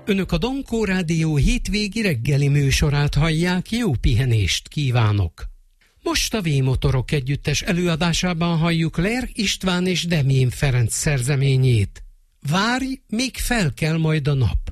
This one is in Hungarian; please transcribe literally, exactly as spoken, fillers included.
Önök a Dankó Rádió hétvégi reggeli műsorát hallják, jó pihenést kívánok! Most a V-motorok együttes előadásában halljuk Ler István és Demjén Ferenc szerzeményét. Várj, még fel kell majd a nap.